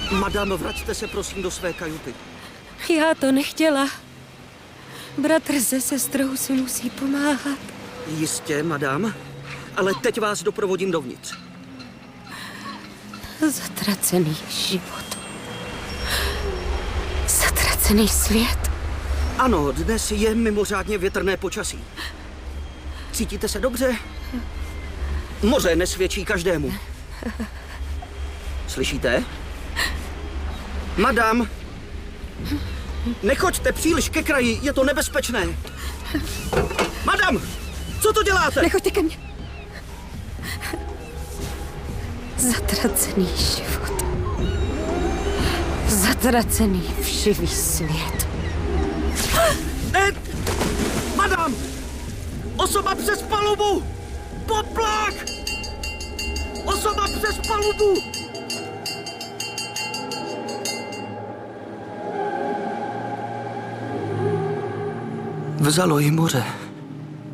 Madam, vraťte se prosím do své kajuty. Já to nechtěla. Bratr se sestrou si musí pomáhat. Jistě, madam, ale teď vás doprovodím dovnitř. Zatracený život. Zatracený svět. Ano, dnes je mimořádně větrné počasí. Cítíte se dobře? Moře nesvědčí každému. Slyšíte? Madam, nechoďte příliš ke kraji, je to nebezpečné. Madam, co to děláte? Nechoďte ke mně. Zatracený život. Zatracený všivý svět. Madam! Osoba přes palubu! Poplach! Osoba přes palubu! Vzalo ji moře.